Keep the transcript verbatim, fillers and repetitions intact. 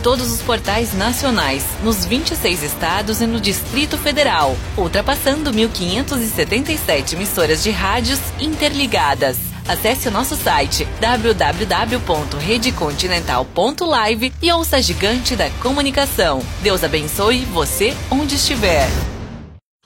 todos os portais nacionais, nos vinte e seis estados e no Distrito Federal, ultrapassando mil quinhentas e setenta e sete emissoras de rádios interligadas. Acesse o nosso site w w w ponto rede continental ponto live e ouça a gigante da comunicação. Deus abençoe você onde estiver.